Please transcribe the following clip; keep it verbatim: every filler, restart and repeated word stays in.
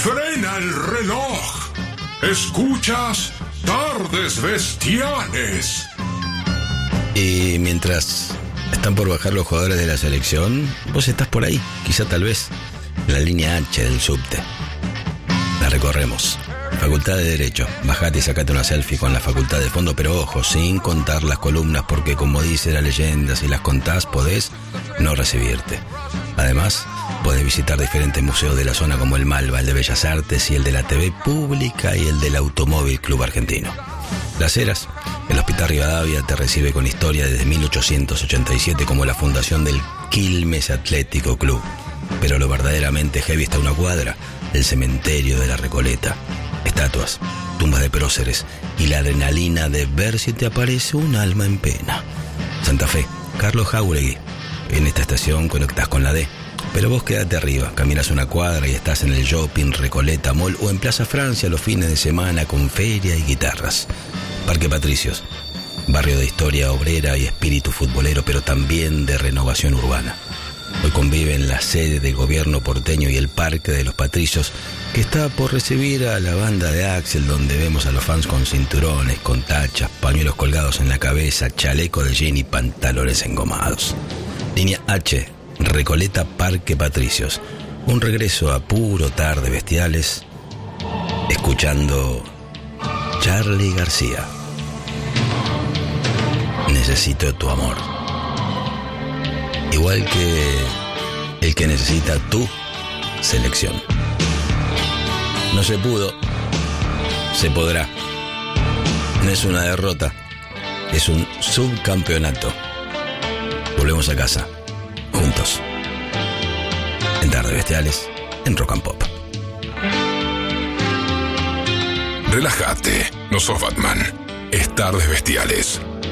Frena el reloj. Escuchas Tardes Bestiales. Y mientras están por bajar los jugadores de la selección, vos estás por ahí, quizá tal vez, en la línea H del subte. La recorremos. Facultad de Derecho. Bajate y sacate una selfie con la facultad de fondo, pero ojo, sin contar las columnas, porque como dice la leyenda, si las contás podés no recibirte. Además, podés visitar diferentes museos de la zona como el Malva, el de Bellas Artes y el de la T V Pública y el del Automóvil Club Argentino. Las Heras, el Hospital Rivadavia te recibe con historia desde mil ochocientos ochenta y siete como la fundación del Quilmes Atlético Club. Pero lo verdaderamente heavy está a una cuadra, el cementerio de la Recoleta. Estatuas, tumbas de próceres y la adrenalina de ver si te aparece un alma en pena. Santa Fe, Carlos Jauregui. En esta estación conectás con la D. Pero vos quédate arriba, caminas una cuadra y estás en el Shopping Recoleta Mall o en Plaza Francia los fines de semana con feria y guitarras. Parque Patricios, barrio de historia obrera y espíritu futbolero, pero también de renovación urbana. Hoy conviven la sede del gobierno porteño y el Parque de los Patricios, que está por recibir a la banda de Axel, donde vemos a los fans con cinturones, con tachas, pañuelos colgados en la cabeza, chaleco de jean y pantalones engomados. Línea H, Recoleta Parque Patricios. Un regreso a puro Tarde Bestiales, escuchando Charly García. Necesito tu amor. Igual que el que necesita tu selección. No se pudo, se podrá. No es una derrota, es un subcampeonato. Volvemos a casa, juntos. En Tardes Bestiales, en Rock and Pop. Relájate, no sos Batman. Es Tardes Bestiales.